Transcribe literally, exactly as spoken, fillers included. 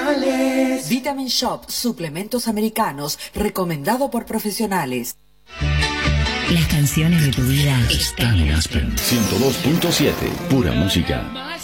profesionales. Vitamin Shop, suplementos americanos, recomendado por profesionales. Las canciones de tu vida están en Aspen ciento dos punto siete, pura música.